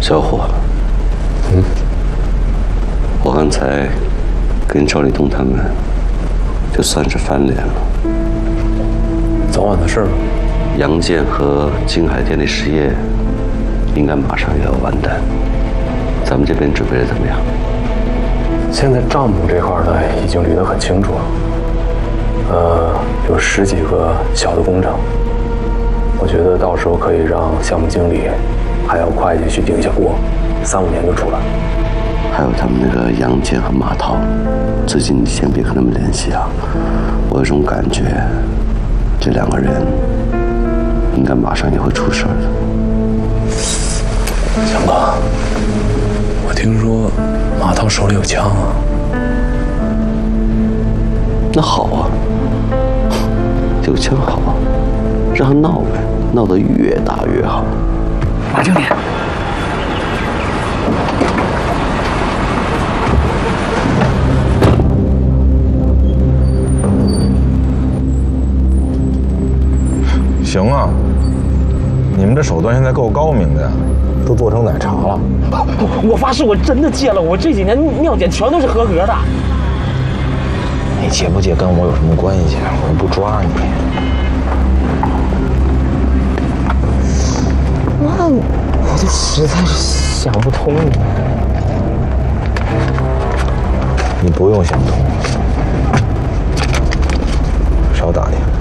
小伙，我刚才跟赵立东他们就算是翻脸了。 早晚的事儿。 杨建和金海电力实业应该马上也要完蛋，咱们这边准备的怎么样？ 现在账目这块呢，已经捋得很清楚了。有10几个小的工程，我觉得到时候可以让项目经理还有会计去顶一下锅，3、5年就出来。 还有他们那个杨建和马涛，最近你先别跟他们联系啊，我有种感觉，这2个人应该马上也会出事儿的。 强哥，我听说马涛手里有枪啊。 那好啊，有枪好啊，让他闹呗，闹得越大越好。 马经理， 行啊，你们这手段现在够高明的呀，都做成奶茶了。 我发誓我真的戒了，我这几年尿检全都是合格的。 你戒不戒跟我有什么关系？我又不抓你。 那我就实在是想不通。 你不用想通，少打听。